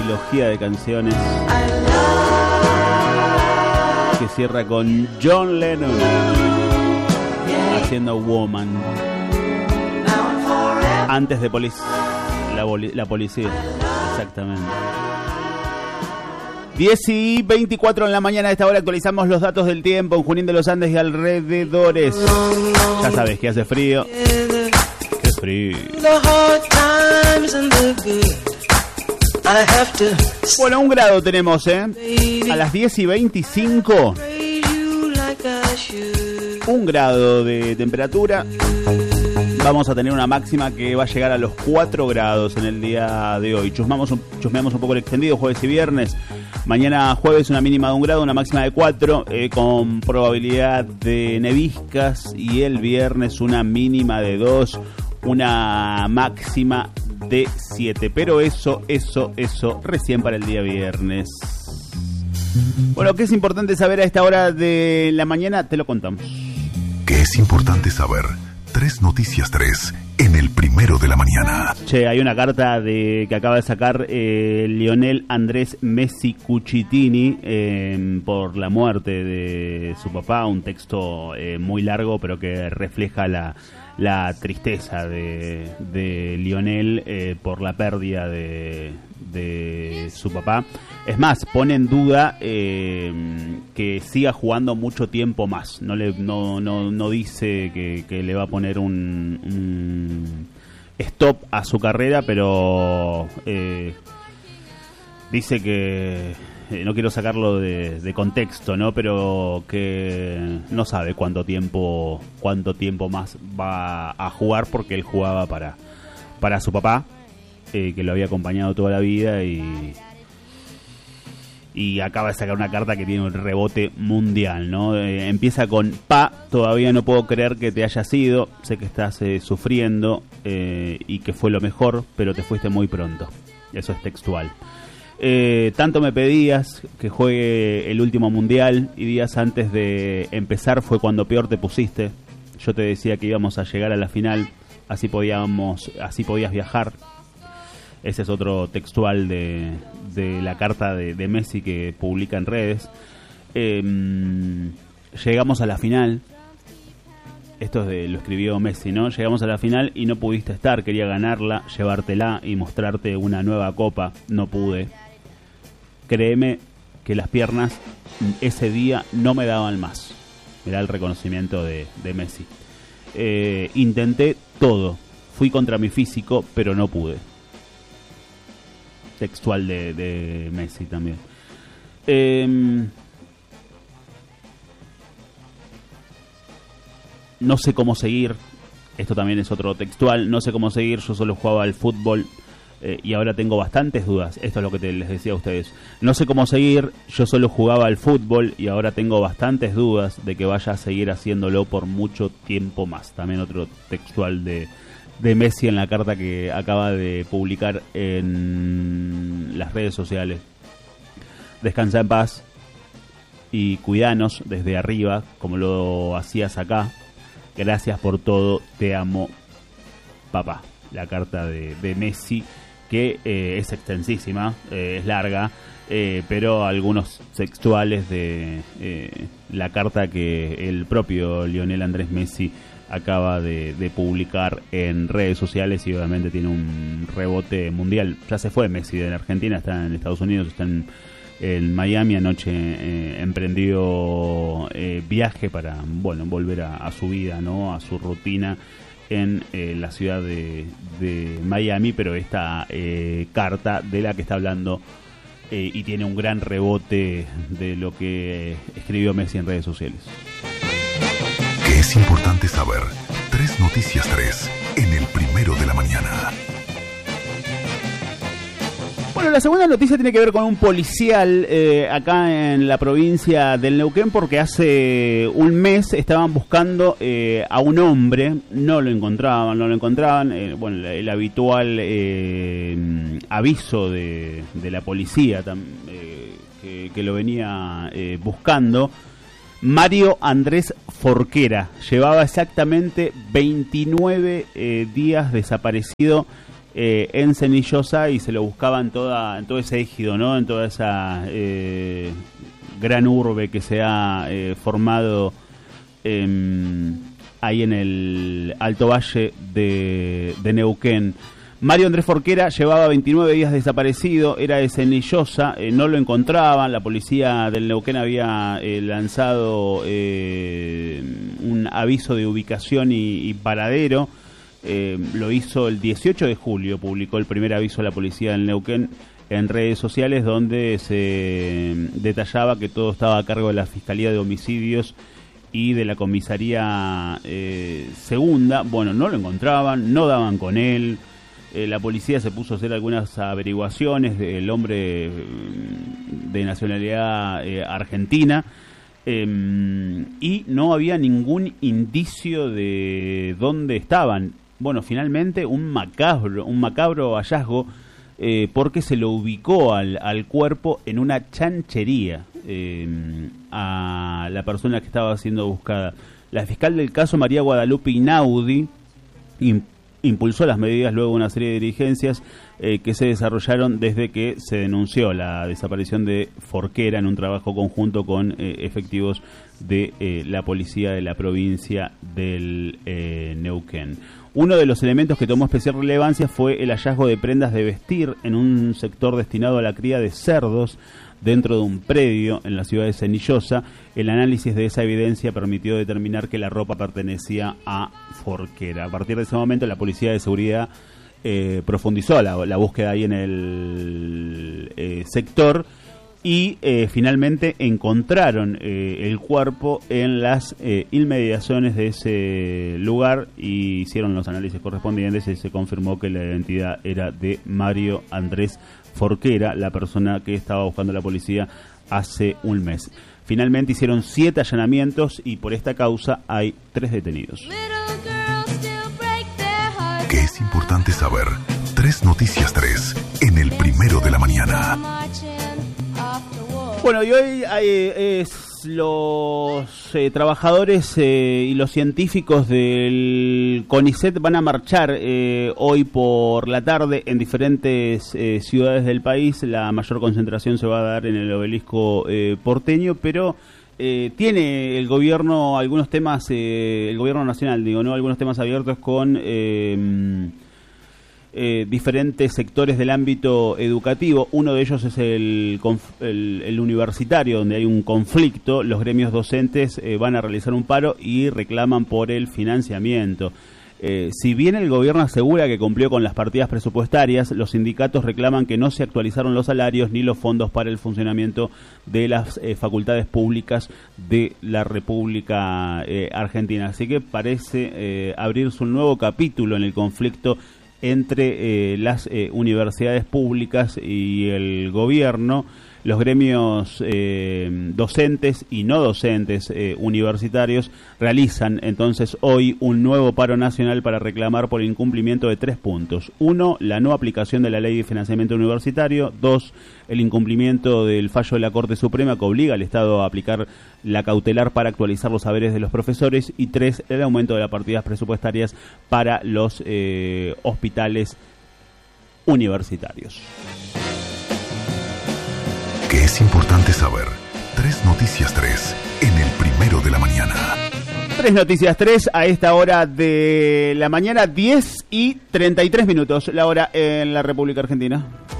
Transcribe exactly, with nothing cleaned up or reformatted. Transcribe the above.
trilogía de canciones que cierra con John Lennon haciendo Woman. Antes de polic- la, boli- la policía, exactamente. diez y veinticuatro en la mañana. A esta hora actualizamos los datos del tiempo en Junín de los Andes y alrededores. Ya sabes que hace frío. Qué frío. Bueno, un grado tenemos, ¿eh? A las diez y veinticinco. Un grado de temperatura. Vamos a tener una máxima que va a llegar a los cuatro grados en el día de hoy. Chusmamos un, chusmeamos un poco el extendido, jueves y viernes. Mañana jueves una mínima de un grado, una máxima de cuatro, eh, con probabilidad de neviscas. Y el viernes una mínima de dos, una máxima de siete. Pero eso, eso, eso, recién para el día viernes. Bueno, ¿qué es importante saber a esta hora de la mañana? Te lo contamos. ¿Qué es importante saber? Tres Noticias tres en el primero de la mañana. Che, hay una carta de que acaba de sacar eh, Lionel Andrés Messi Cucitini eh, por la muerte de su papá. Un texto eh, muy largo, pero que refleja la, la tristeza de, de Lionel eh, por la pérdida de, de su papá. Es más, pone en duda eh, que siga jugando mucho tiempo más. No le no no, no dice que, que le va a poner un, un stop a su carrera, pero eh, dice que eh, no quiero sacarlo de, de contexto, ¿no? Pero que no sabe cuánto tiempo cuánto tiempo más va a jugar, porque él jugaba para para su papá, eh, que lo había acompañado toda la vida y Y acaba de sacar una carta que tiene un rebote mundial, ¿no? Eh, empieza con: Pa, todavía no puedo creer que te hayas ido. Sé que estás eh, sufriendo eh, y que fue lo mejor, pero te fuiste muy pronto. Eso es textual. Eh, tanto me pedías que juegue el último mundial y días antes de empezar fue cuando peor te pusiste. Yo te decía que íbamos a llegar a la final, así podíamos, así podías viajar. Ese es otro textual de, de la carta de, de Messi que publica en redes. Eh, llegamos a la final. Esto es de, lo escribió Messi, ¿no? Llegamos a la final y no pudiste estar. Quería ganarla, llevártela y mostrarte una nueva copa. No pude. Créeme que las piernas ese día no me daban más. Mirá el reconocimiento de, de Messi. Eh, intenté todo. Fui contra mi físico, pero no pude. Textual de, de Messi también. Eh, no sé cómo seguir. Esto también es otro textual. No sé cómo seguir. Yo solo jugaba al fútbol eh, y ahora tengo bastantes dudas. Esto es lo que te, les decía a ustedes. No sé cómo seguir. Yo solo jugaba al fútbol y ahora tengo bastantes dudas de que vaya a seguir haciéndolo por mucho tiempo más. También otro textual de de Messi en la carta que acaba de publicar en las redes sociales. Descansa en paz y cuidanos desde arriba, como lo hacías acá. Gracias por todo, te amo, papá. La carta de, de Messi, que eh, es extensísima, eh, es larga, eh, pero algunos textuales de eh, la carta que el propio Lionel Andrés Messi acaba de, de publicar en redes sociales, y obviamente tiene un rebote mundial. Ya se fue Messi de la Argentina, está en Estados Unidos, está en, en Miami. Anoche eh, emprendió eh, viaje para, bueno, volver a, a su vida, ¿no? A su rutina en eh, la ciudad de, de Miami, pero esta eh, carta de la que está hablando eh, y tiene un gran rebote de lo que escribió Messi en redes sociales. ¿Qué es importante saber? Tres Noticias tres en el primero de la mañana. Bueno, la segunda noticia tiene que ver con un policial eh, acá en la provincia del Neuquén, porque hace un mes estaban buscando eh, a un hombre, no lo encontraban, no lo encontraban. Eh, bueno, el, el habitual eh, aviso de, de la policía tam, eh, que, que lo venía eh, buscando. Mario Andrés Forquera llevaba exactamente veintinueve eh, días desaparecido eh, en Cenillosa, y se lo buscaba en, toda, en todo ese ejido, ¿no? En toda esa eh, gran urbe que se ha eh, formado eh, ahí en el Alto Valle de, de Neuquén. Mario Andrés Forquera llevaba veintinueve días desaparecido, era de Cenillosa, eh, no lo encontraban, la policía del Neuquén había eh, lanzado eh, un aviso de ubicación y, y paradero, eh, lo hizo el dieciocho de julio, publicó el primer aviso a la policía del Neuquén en redes sociales, donde se detallaba que todo estaba a cargo de la Fiscalía de Homicidios y de la Comisaría eh, Segunda. Bueno, no lo encontraban, no daban con él. Eh, la policía se puso a hacer algunas averiguaciones del hombre eh, de nacionalidad eh, argentina, eh, y no había ningún indicio de dónde estaban. Bueno, finalmente un macabro, un macabro hallazgo, eh, porque se lo ubicó al, al cuerpo en una chanchería eh, a la persona que estaba siendo buscada. La fiscal del caso, María Guadalupe Inaudi, impulsó las medidas luego de una serie de diligencias eh, que se desarrollaron desde que se denunció la desaparición de Forquera en un trabajo conjunto con eh, efectivos de eh, la policía de la provincia del eh, Neuquén. Uno de los elementos que tomó especial relevancia fue el hallazgo de prendas de vestir en un sector destinado a la cría de cerdos dentro de un predio en la ciudad de Cenillosa. El análisis de esa evidencia permitió determinar que la ropa pertenecía a Forquera. A partir de ese momento, la Policía de Seguridad eh, profundizó la, la búsqueda ahí en el eh, sector y eh, finalmente encontraron eh, el cuerpo en las eh, inmediaciones de ese lugar y hicieron los análisis correspondientes y se confirmó que la identidad era de Mario Andrés Forquera, la persona que estaba buscando la policía hace un mes. Finalmente hicieron siete allanamientos y por esta causa hay tres detenidos. ¿Qué es importante saber? Tres Noticias tres en el primero de la mañana. Bueno, y hoy hay, es los eh, trabajadores eh, y los científicos del CONICET van a marchar eh, hoy por la tarde en diferentes eh, ciudades del país. La mayor concentración se va a dar en el obelisco eh, porteño, pero eh, tiene el gobierno algunos temas, eh, el gobierno nacional, digo, ¿no? Algunos temas abiertos con Eh, Eh, diferentes sectores del ámbito educativo. Uno de ellos es el, el, el universitario, donde hay un conflicto. Los gremios docentes eh, van a realizar un paro y reclaman por el financiamiento. Eh, si bien el gobierno asegura que cumplió con las partidas presupuestarias, los sindicatos reclaman que no se actualizaron los salarios ni los fondos para el funcionamiento de las eh, facultades públicas de la República eh, Argentina. Así que parece eh, abrirse un nuevo capítulo en el conflicto entre eh, las eh, universidades públicas y el gobierno. Los gremios eh, docentes y no docentes eh, universitarios realizan entonces hoy un nuevo paro nacional para reclamar por incumplimiento de tres puntos. Uno, la no aplicación de la ley de financiamiento universitario. Dos, el incumplimiento del fallo de la Corte Suprema que obliga al Estado a aplicar la cautelar para actualizar los saberes de los profesores. Y tres, el aumento de las partidas presupuestarias para los eh, hospitales universitarios. ¿Qué es importante saber? Tres Noticias tres en el primero de la mañana. Tres Noticias tres a esta hora de la mañana, diez y treinta y tres minutos, la hora en la República Argentina.